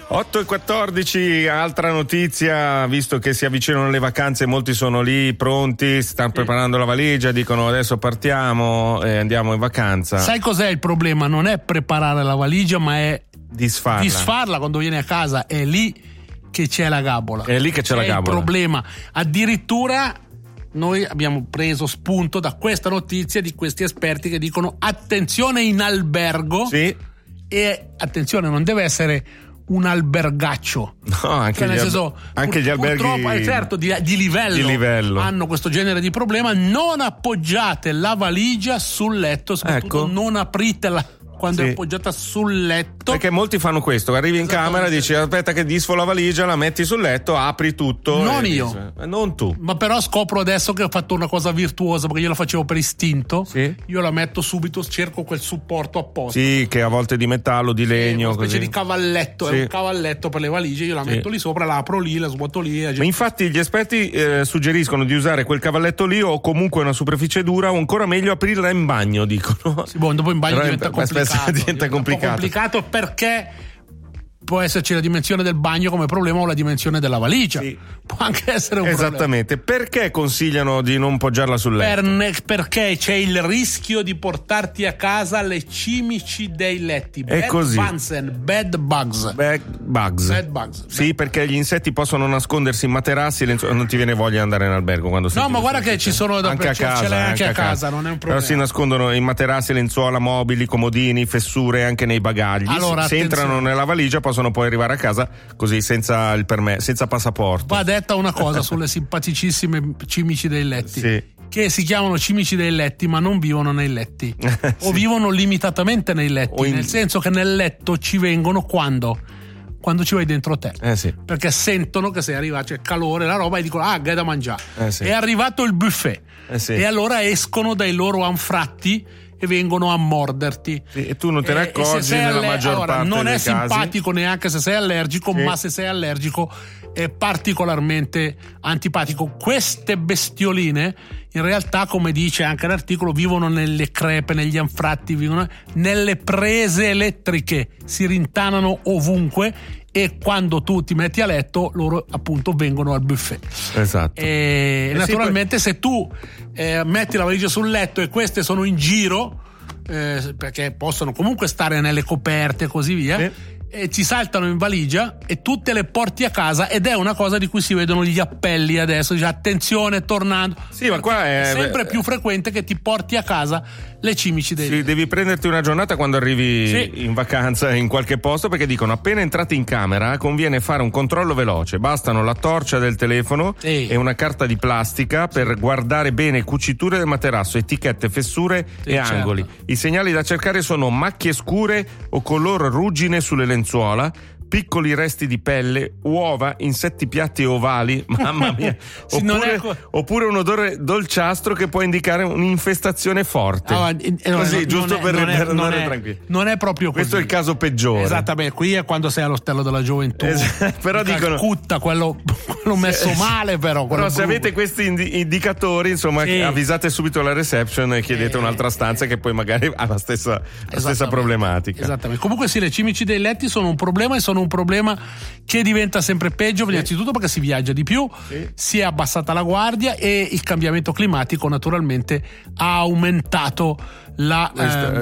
8:14, altra notizia, visto che si avvicinano le vacanze, molti sono lì pronti, stanno preparando la valigia, dicono adesso partiamo e andiamo in vacanza. Sai cos'è il problema? Non è preparare la valigia, ma è disfarla quando vieni a casa, è lì che c'è la gabola. È lì che c'è la gabola. Il problema. Addirittura noi abbiamo preso spunto da questa notizia di questi esperti che dicono attenzione in albergo. Sì. E attenzione, non deve essere un albergaccio. No, anche, anche gli alberghi purtroppo, certo, di livello hanno questo genere di problema. Non appoggiate la valigia sul letto, soprattutto non apritela quando è appoggiata sul letto, perché molti fanno questo, arrivi in camera, dici aspetta che disfo la valigia, la metti sul letto, apri tutto. Non io, non tu, ma però scopro adesso che ho fatto una cosa virtuosa, perché io la facevo per istinto. Io la metto subito, cerco quel supporto apposta, che a volte è di metallo, di legno, una specie così. di cavalletto, è un cavalletto per le valigie, io la metto lì sopra, la apro lì, la svuoto lì. Ma infatti gli esperti suggeriscono di usare quel cavalletto lì o comunque una superficie dura, o ancora meglio aprirla in bagno, dicono. Dopo in bagno diventa complicato. Diventa complicato perché può esserci la dimensione del bagno come problema o la dimensione della valigia. Può anche essere un problema. Esattamente. Perché consigliano di non poggiarla sul letto? Perché c'è il rischio di portarti a casa le cimici dei letti. È così. Bed bugs. Sì, perché gli insetti possono nascondersi in materassi, non ti viene voglia di andare in albergo quando no, ma guarda che ci sono anche a casa, ce l'hai anche a casa, non è un problema. Però si nascondono in materassi, lenzuola, mobili, comodini, fessure anche nei bagagli. Allora, se entrano nella valigia possono poi arrivare a casa così senza il permesso, senza passaporto. Va detta una cosa sulle simpaticissime cimici dei letti, che si chiamano cimici dei letti ma non vivono nei letti o vivono limitatamente nei letti, nel senso che nel letto ci vengono quando ci vai dentro te, perché sentono che sei arrivato, c'è calore, la roba, e dicono che è da mangiare, è arrivato il buffet, e allora escono dai loro anfratti e vengono a morderti, e tu non te ne accorgi nella maggior parte non dei è casi. simpatico neanche se sei allergico, ma se sei allergico è particolarmente antipatico. Queste bestioline in realtà, come dice anche l'articolo, vivono nelle crepe, negli anfratti, vivono nelle prese elettriche, si rintanano ovunque, e quando tu ti metti a letto loro appunto vengono al buffet. Esatto. E naturalmente se tu metti la valigia sul letto e queste sono in giro, perché possono comunque stare nelle coperte e così via, e ci saltano in valigia e tu te le porti a casa, ed è una cosa di cui si vedono gli appelli adesso, dice attenzione, tornando. Ma qua è sempre più frequente che ti porti a casa le cimici dei devi prenderti una giornata quando arrivi in vacanza in qualche posto, perché dicono appena entrati in camera conviene fare un controllo veloce, bastano la torcia del telefono e una carta di plastica per guardare bene cuciture del materasso, etichette, fessure e angoli. I segnali da cercare sono macchie scure o color ruggine sulle lenzuola, piccoli resti di pelle, uova, insetti piatti e ovali, mamma mia, oppure un odore dolciastro che può indicare un'infestazione forte. Così, giusto per andare tranquilli. Non è proprio così. Questo è il caso peggiore. Esattamente, qui è quando sei allo Stello della Gioventù. Però dicono quello messo male, però se avete questi indicatori, insomma, avvisate subito la reception e chiedete un'altra stanza che poi magari ha la stessa problematica. Esattamente. Comunque le cimici dei letti sono un problema, e sono un problema che diventa sempre peggio, innanzitutto perché si viaggia di più, si è abbassata la guardia e il cambiamento climatico naturalmente ha aumentato la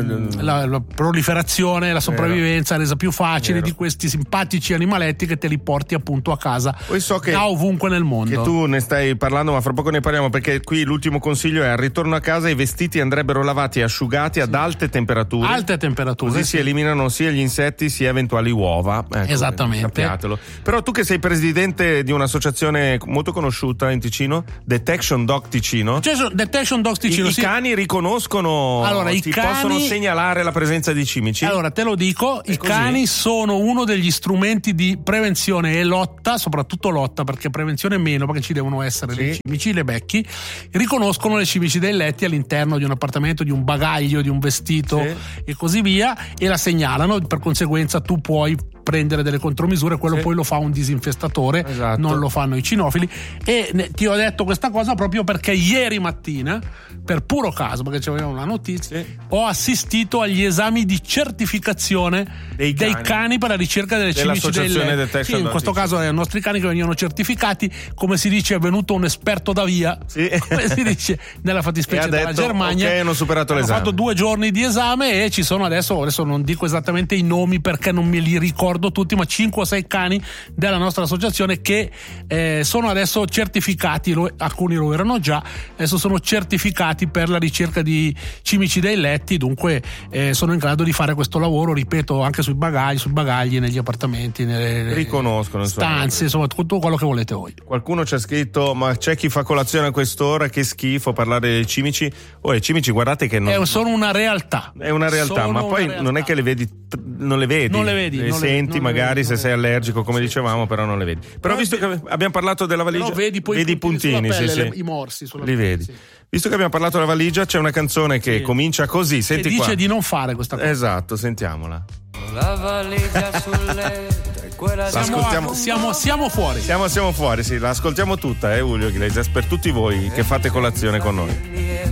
proliferazione, la sopravvivenza, ha resa più facile di questi simpatici animaletti che te li porti appunto a casa da ovunque nel mondo. Che tu ne stai parlando, ma fra poco ne parliamo, perché qui l'ultimo consiglio è: al ritorno a casa i vestiti andrebbero lavati e asciugati ad alte temperature, così si eliminano sia gli insetti sia eventuali uova. Esattamente. Sappiatelo. Però tu che sei presidente di un'associazione molto conosciuta in Ticino, Detection Dog Ticino, i cani riconoscono, possono segnalare la presenza di cimici? Allora te lo dico, i cani sono uno degli strumenti di prevenzione e lotta, soprattutto lotta, perché prevenzione meno, perché ci devono essere le cimici, le becchi, riconoscono le cimici dei letti all'interno di un appartamento, di un bagaglio, di un vestito e così via, e la segnalano. Per conseguenza tu puoi prendere delle contromisure, quello poi lo fa un disinfestatore, non lo fanno i cinofili. E ti ho detto questa cosa proprio perché ieri mattina, per puro caso, perché c'aveva una notizia, ho assistito agli esami di certificazione dei cani per la ricerca delle cimici dei letti. Sì, in questo caso erano i nostri cani che venivano certificati, come si dice, è venuto un esperto da via, come si dice nella fattispecie della Germania. Hanno superato l'esame. Hanno fatto 2 giorni di esame e ci sono adesso non dico esattamente i nomi perché non me li ricordo tutti, ma 5 o 6 cani della nostra associazione che sono adesso certificati, alcuni lo erano già, adesso sono certificati per la ricerca di cimici dei letti, dunque sono in grado di fare questo lavoro, ripeto, anche sui bagagli, negli appartamenti, nelle riconoscono stanze, insomma tutto quello che volete voi. Qualcuno ci ha scritto: ma c'è chi fa colazione a quest'ora, che schifo parlare dei cimici. I cimici, guardate che sono una realtà. È una realtà, ma poi non è che le vedi, non le vedi, le senti magari se sei allergico, come dicevamo, però non le vedi. Però visto che abbiamo parlato della valigia, vedi i puntini pelle, i morsi sulla li pelle, vedi. Sì. Visto che abbiamo parlato della valigia, c'è una canzone che comincia così, senti dice qua. Di non fare questa cosa. Esatto, sentiamola. La valigia sul letto. Siamo fuori. Siamo fuori, sì, la ascoltiamo tutta, Julio Iglesias, per tutti voi che fate colazione con noi.